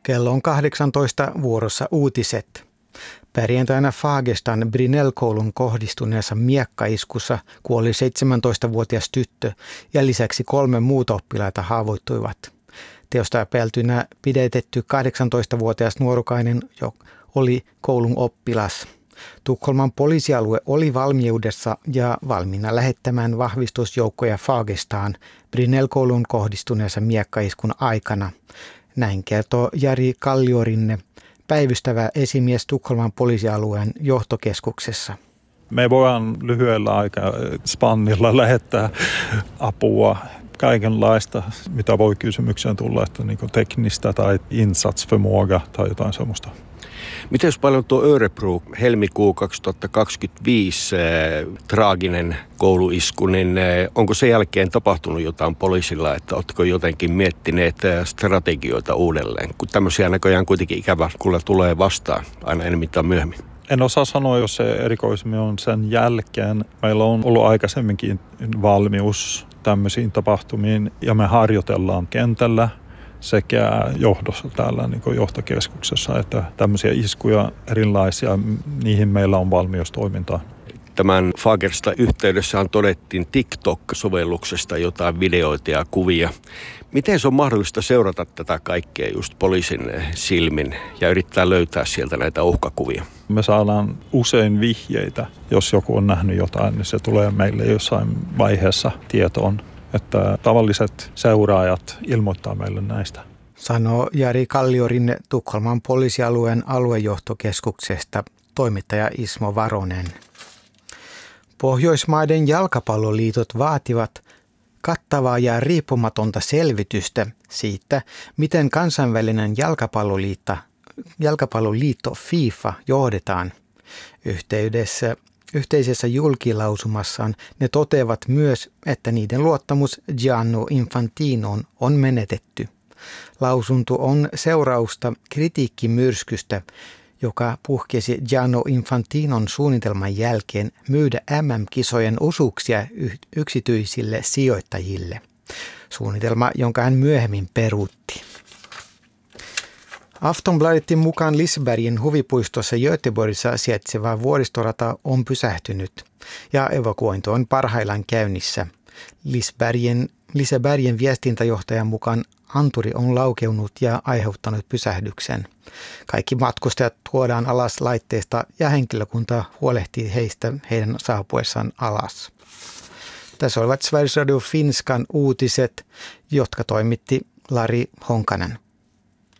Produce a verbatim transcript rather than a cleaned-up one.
Kello on kahdeksantoista vuorossa uutiset. Perjantaina Fagerstan Brinell-koulun kohdistuneessa miekkaiskussa kuoli seitsemäntoistavuotias tyttö ja lisäksi kolme muuta oppilaita haavoittuivat. Teosta epäiltynä pidätetty kahdeksantoistavuotias nuorukainen jo oli koulun oppilas. Tukholman poliisialue oli valmiudessa ja valmiina lähettämään vahvistusjoukkoja Fagerstaan Brinell-koulun kohdistuneessa miekkaiskun aikana. Näin kertoo Jari Kalliorinne, päivystävä esimies Tukholman poliisialueen johtokeskuksessa. Me voidaan lyhyellä aikaspannilla lähettää apua, kaikenlaista, mitä voi kysymykseen tulla, että niin kuin teknistä tai insatsförmåga tai jotain sellaista. Miten jos paljon tuo Örebro helmikuu kaksituhattakaksikymmentäviisi äh, traaginen kouluisku, niin äh, onko sen jälkeen tapahtunut jotain poliisilla, että oletko jotenkin miettineet äh, strategioita uudelleen, kun tämmöisiä näköjään kuitenkin ikävä kyllä tulee vastaan aina enemmän tai myöhemmin? En osaa sanoa, jos se erikoisemmin on sen jälkeen. Meillä on ollut aikaisemminkin valmius tämmöisiin tapahtumiin ja me harjoitellaan kentällä sekä johdossa täällä niin kuin johtokeskuksessa, että tämmöisiä iskuja erilaisia, niihin meillä on valmius toimintaa. Tämän Fagerstan yhteydessähän todettiin TikTok-sovelluksesta jotain videoita ja kuvia. Miten se on mahdollista seurata tätä kaikkea just poliisin silmin ja yrittää löytää sieltä näitä uhkakuvia? Me saadaan usein vihjeitä. Jos joku on nähnyt jotain, niin se tulee meille jossain vaiheessa tietoon, että tavalliset seuraajat ilmoittaa meille näistä. Sanoo Jari Kalliorinne Tukholman poliisialueen aluejohtokeskuksesta, toimittaja Ismo Varonen. Pohjoismaiden jalkapalloliitot vaativat kattavaa ja riippumatonta selvitystä siitä, miten kansainvälinen jalkapalloliitto, jalkapalloliitto FIFA johdetaan. Yhteydessä, yhteisessä julkilausumassaan ne toteavat myös, että niiden luottamus Gianni Infantinoon on menetetty. Lausunto on seurausta kritiikkimyrskystä, joka puhkesi Gianni Infantinon suunnitelman jälkeen myydä M M-kisojen osuuksia yksityisille sijoittajille. Suunnitelma, jonka hän myöhemmin peruutti. Aftonbladetin mukaan Lisebergin huvipuistossa Göteborgissa sijaitseva vuoristorata on pysähtynyt ja evakuointi on parhaillaan käynnissä. Lisebergin, Lisebergin viestintäjohtajan mukaan anturi on laukeunut ja aiheuttanut pysähdyksen. Kaikki matkustajat tuodaan alas laitteesta ja henkilökunta huolehtii heistä heidän saapuessaan alas. Tässä olivat Sveriges Radio Finskan uutiset, jotka toimitti Lari Honkanen.